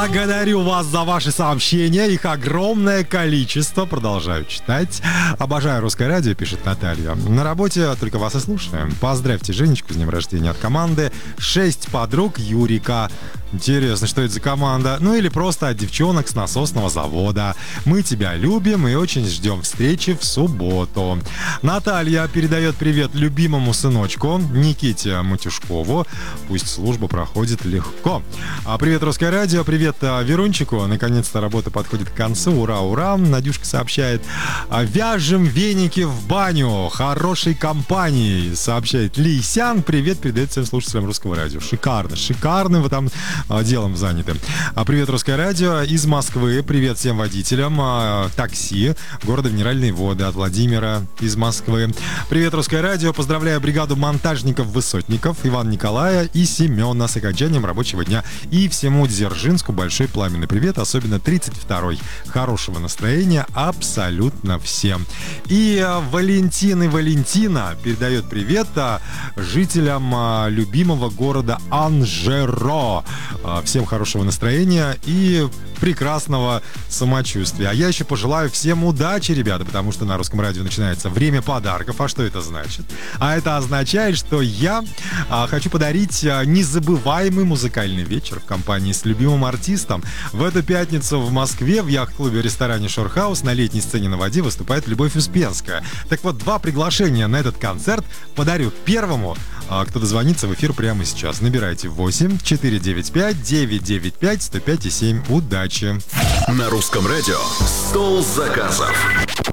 Благодарю вас за ваши сообщения. Их огромное количество. Продолжаю читать. Обожаю русское радио, пишет Наталья. На работе только вас и слушаем. Поздравьте Женечку с днем рождения от команды 6 подруг Юрика. Интересно, что это за команда? Ну или просто от девчонок с насосного завода. Мы тебя любим и очень ждем встречи в субботу. Наталья передает привет любимому сыночку Никите Матюшкову. Пусть служба проходит легко. Привет, русское радио. Привет Верунчику. Наконец-то работа подходит к концу. Ура, ура. Надюшка сообщает. Вяжем веники в баню. Хорошей компании, сообщает Лисян. Привет передает всем слушателям русского радио. Шикарно, шикарно вы там делом заняты. Привет, русское радио из Москвы. Привет всем водителям такси города Минеральные Воды от Владимира из Москвы. Привет, русское радио. Поздравляю бригаду монтажников-высотников Ивана Николая и Семена с окончанием рабочего дня. И всему Дзержинску большой пламенный привет, особенно 32-й. Хорошего настроения абсолютно всем. И Валентина передает привет жителям любимого города Анжеро. Всем хорошего настроения и прекрасного самочувствия. А я еще пожелаю всем удачи, ребята, потому что на русском радио начинается время подарков. А что это значит? А это означает, что я хочу подарить незабываемый музыкальный вечер в компании с любимым артистом. В эту пятницу в Москве в яхт-клубе-ресторане Шорхаус на летней сцене на воде выступает Любовь Успенская. Так вот, 2 приглашения на этот концерт подарю первому, кто дозвонится в эфир прямо сейчас. Набирайте 8 495 995 105 7. Удачи! На русском радио «Стол заказов».